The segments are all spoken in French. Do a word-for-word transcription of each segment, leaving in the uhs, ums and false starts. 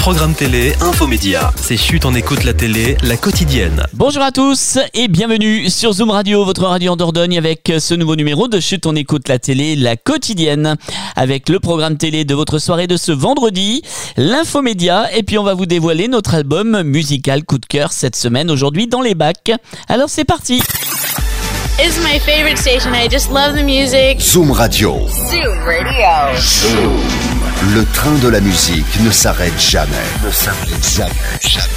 Programme télé, Infomédia. C'est Chut, on écoute la télé, la quotidienne. Bonjour à tous et bienvenue sur Zoom Radio, votre radio en Dordogne, avec ce nouveau numéro de Chut, on écoute la télé, la quotidienne, avec le programme télé de votre soirée de ce vendredi, l'Infomédia, et puis on va vous dévoiler notre album musical coup de cœur cette semaine, aujourd'hui dans les bacs. Alors c'est parti. It's my favorite station. I just love the music. Zoom Radio. Zoom Radio. Zoom. Le train de la musique ne s'arrête jamais. Ne s'arrête jamais. Jamais.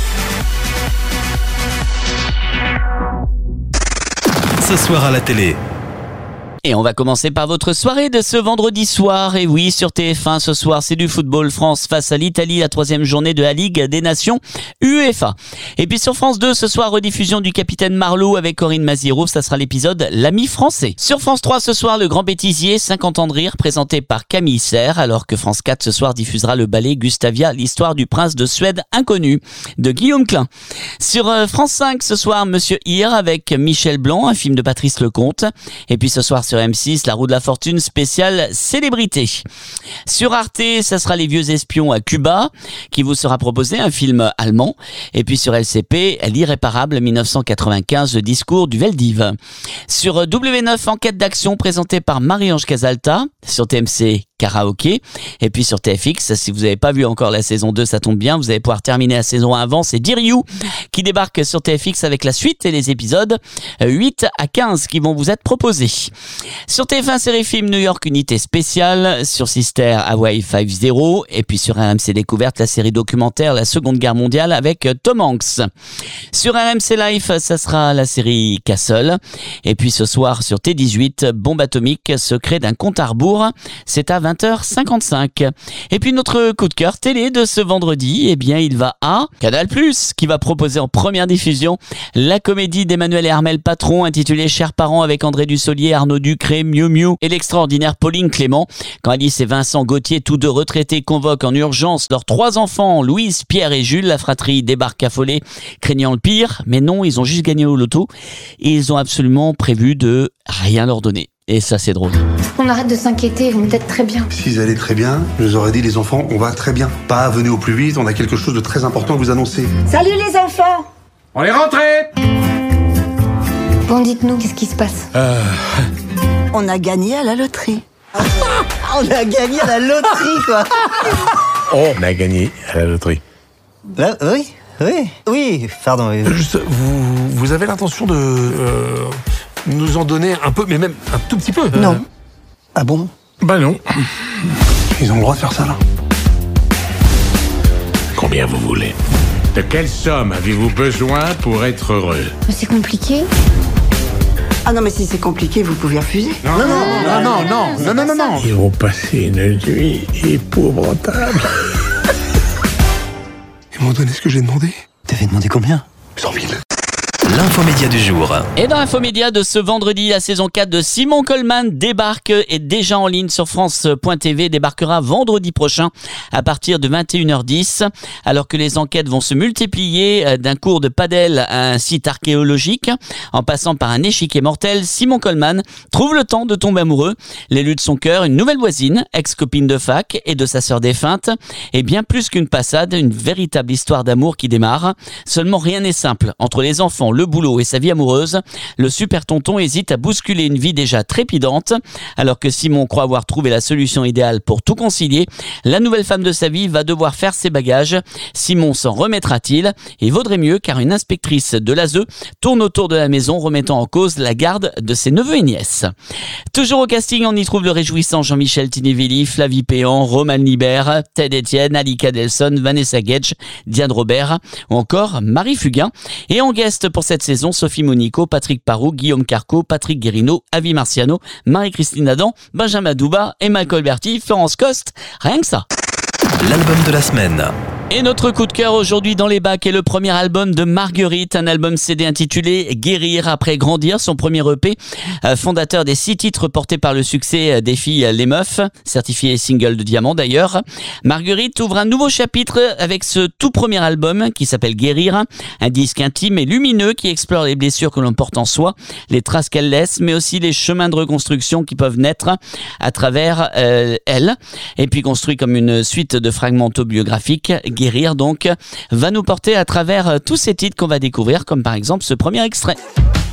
Ce soir à la télé. Et on va commencer par votre soirée de ce vendredi soir. Et oui, sur T F un ce soir, c'est du football. France face à l'Italie, la troisième journée de la Ligue des Nations UEFA. Et puis sur France deux ce soir, rediffusion du Capitaine Marlowe avec Corinne Maziero. Ça sera l'épisode L'ami français. Sur France trois ce soir, le Grand Bêtisier, cinquante ans de rire, présenté par Camille Serre. Alors que France quatre ce soir diffusera le ballet Gustavia, l'histoire du prince de Suède inconnu de Guillaume Klein. Sur France cinq ce soir, Monsieur Hir avec Michel Blanc, un film de Patrice Lecomte. Et puis ce soir sur Sur M six, La roue de la fortune spéciale célébrité. Sur Arte, ça sera Les vieux espions à Cuba, qui vous sera proposé, un film allemand. Et puis sur L C P, L'irréparable dix-neuf cent quatre-vingt-quinze, le discours du Veldiv. Sur W neuf, Enquête d'action présentée par Marie-Ange Casalta. Sur T M C, Karaoké. Et puis sur T F X, si vous n'avez pas vu encore la saison deux, ça tombe bien, vous allez pouvoir terminer la saison un avant, c'est Dear You qui débarque sur T F X avec la suite et les épisodes huit à quinze qui vont vous être proposés. Sur T F un, série film New York, unité spéciale. Sur Sister, Hawaii cinquante. Et puis sur R M C Découverte, la série documentaire La Seconde Guerre mondiale avec Tom Hanks. Sur R M C Life, ça sera la série Castle. Et puis ce soir sur T dix-huit, Bombe atomique, secret d'un compte à rebours. C'est à vingt heures cinquante-cinq. Et puis notre coup de cœur télé de ce vendredi, eh bien il va à Canal plus, qui va proposer en première diffusion la comédie d'Emmanuel et Armel Patron intitulée Chers parents avec André Dussolier, Arnaud Ducré, Miu Miu et l'extraordinaire Pauline Clément. Quand Alice et Vincent Gauthier, tous deux retraités, convoquent en urgence leurs trois enfants, Louise, Pierre et Jules, la fratrie débarque affolée, craignant le pire. Mais non, ils ont juste gagné au loto et ils ont absolument prévu de rien leur donner. Et ça, c'est drôle. On arrête de s'inquiéter, vous me dites très bien. S'ils allaient très bien, je vous aurais dit, les enfants, on va très bien. Pas venez au plus vite, on a quelque chose de très important à vous annoncer. Salut les enfants! On est rentrés! Bon, dites-nous, qu'est-ce qui se passe? Euh... On a gagné à la loterie. On a gagné à la loterie, quoi. On a gagné à la loterie. Là, oui, oui, oui, pardon. Oui. Juste, vous, vous avez l'intention de euh, nous en donner un peu, mais même un tout petit peu? Non. Ah bon? Bah non. Ils ont le droit de faire ça, là. Combien vous voulez? De quelle somme avez-vous besoin pour être heureux? Mais c'est compliqué. Ah non, mais si c'est compliqué, vous pouvez refuser. Non, non, non, non, non, non, non, non, non, non. Ils vont passer une nuit épouvantable. Ils m'ont donné ce que j'ai demandé. T'avais demandé combien? cent mille. L'Infomédia du jour. Et dans l'Infomédia de ce vendredi, la saison quatre de Simon Coleman débarque, est déjà en ligne sur France point T V, débarquera vendredi prochain à partir de vingt et une heures dix. Alors que les enquêtes vont se multiplier, d'un cours de padel à un site archéologique, en passant par un échiquier mortel, Simon Coleman trouve le temps de tomber amoureux. L'élu de son cœur, une nouvelle voisine, ex-copine de fac et de sa sœur défunte, et bien plus qu'une passade, une véritable histoire d'amour qui démarre. Seulement rien n'est simple. Entre les enfants, le boulot et sa vie amoureuse, le super tonton hésite à bousculer une vie déjà trépidante. Alors que Simon croit avoir trouvé la solution idéale pour tout concilier, la nouvelle femme de sa vie va devoir faire ses bagages. Simon s'en remettra-t-il? Il vaudrait mieux, car une inspectrice de l'A S E tourne autour de la maison, remettant en cause la garde de ses neveux et nièces. Toujours au casting, on y trouve le réjouissant Jean-Michel Tinivili, Flavie Péan, Roman Libert, Ted Etienne, Alika Delson, Vanessa Gage, Diane Robert ou encore Marie Fugain. Et en guest pour cette saison, Sophie Monico, Patrick Parot, Guillaume Carco, Patrick Guérino, Avi Marciano, Marie-Christine Adam, Benjamin Douba, Emma Colberti, Florence Coste, rien que ça. L'album de la semaine. Et notre coup de cœur aujourd'hui dans les bacs est le premier album de Marguerite, un album C D intitulé Guérir après grandir, son premier E P, fondateur des six titres portés par le succès des filles Les Meufs, certifié single de diamant d'ailleurs. Marguerite ouvre un nouveau chapitre avec ce tout premier album qui s'appelle Guérir, un disque intime et lumineux qui explore les blessures que l'on porte en soi, les traces qu'elle laisse, mais aussi les chemins de reconstruction qui peuvent naître à travers euh, elle, et puis construit comme une suite de fragments autobiographiques. guérir donc, va nous porter à travers tous ces titres qu'on va découvrir, comme par exemple ce premier extrait.